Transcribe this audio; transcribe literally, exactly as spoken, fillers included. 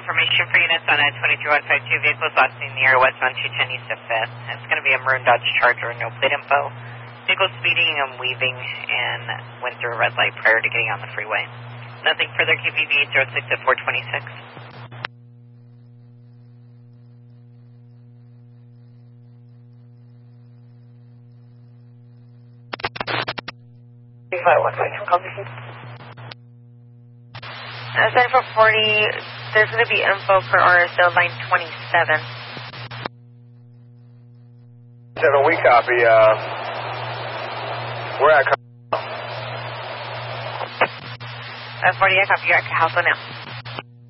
information for units on a twenty-three one five two vehicles last seen near westbound two ten east of fifth. It's going to be a maroon Dodge Charger, no plate info. Vehicle speeding and weaving and went through a red light prior to getting on the freeway. Nothing further, K P V zero six at four twenty-six. Uh, sign for forty, there's going to be info for R S O line twenty-seven. Seven, we copy. Uh, we're at. Uh, forty, I copy. You're at Cahaslo now.